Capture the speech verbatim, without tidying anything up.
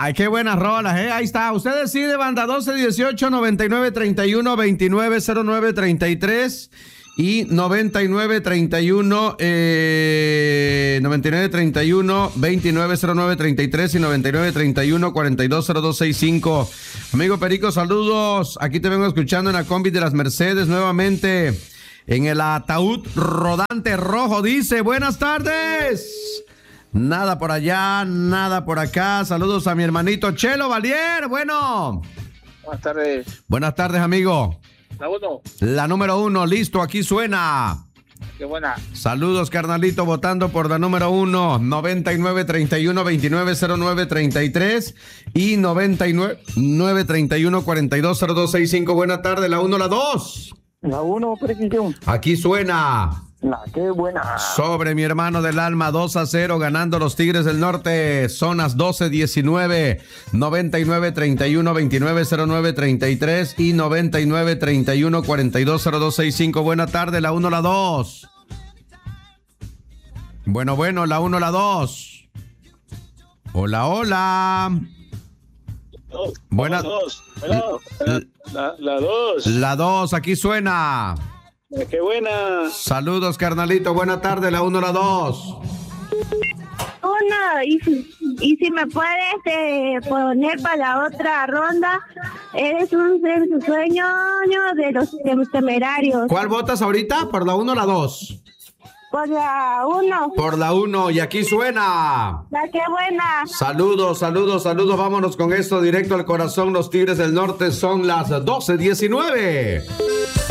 Ay, qué buenas rolas, ¿eh? Ahí está. Usted decide, banda doce dieciocho noventa y nueve treinta y uno veintinueve cero nueve treinta y tres y noventa y nueve treinta y uno eh, noventa y nueve treinta y uno veintinueve cero nueve treinta y tres y noventa y nueve treinta y uno cuarenta y dos cero dos sesenta y cinco. Amigo Perico, saludos. Aquí te vengo escuchando en la combi de las Mercedes nuevamente en el ataúd rodante rojo. Dice, buenas tardes. Nada por allá, nada por acá. Saludos a mi hermanito Chelo Valier. Bueno. Buenas tardes. Buenas tardes, amigo. La uno. La número uno, listo, aquí suena. Qué buena. Saludos, carnalito, votando por la número uno, noventa y nueve treinta y uno veintinueve cero nueve treinta y tres y noventa y nueve treinta y uno cuarenta y dos cero dos sesenta y cinco. Buena tarde, la uno, la dos. La uno, Periquillo. Aquí suena. La qué buena. Sobre mi hermano del alma, dos a cero, ganando los Tigres del Norte. Zonas doce diecinueve, noventa y nueve treinta y uno veintinueve cero nueve treinta y tres y noventa y nueve treinta y uno cuarenta y dos cero dos sesenta y cinco. Buena tarde, la uno, la dos. Bueno, bueno, la uno, la dos. Hola, hola. Dos. Buena. Dos. La, la, la dos. La dos, aquí suena. Qué buena. Saludos, carnalito. Buena tarde, la uno, la dos. Uno, y si, y si me puedes eh, poner para la otra ronda, eres un sueño de los temerarios. ¿Cuál votas ahorita? ¿Por la uno o la dos? Por la uno. Por la uno, y aquí suena. La que buena. Saludos, saludos, saludos. Vámonos con esto directo al corazón. Los Tigres del Norte son las doce diecinueve.